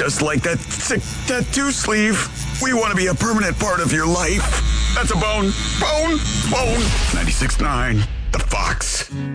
Just like that sick tattoo sleeve. We want to be a permanent part of your life. That's a bone. Bone. 96.9. The Fox.